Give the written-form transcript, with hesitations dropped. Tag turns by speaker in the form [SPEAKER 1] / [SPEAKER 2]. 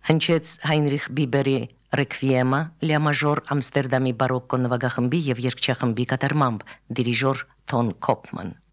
[SPEAKER 1] Հնչեց Հայնրիխ Բիբերի ռեկվիեմը լիամաժոր Ամստերդամի բարոկկո նվագախմբի եւ երգչախմբի կատարմամբ դիրիժոր Թոն Կոպման։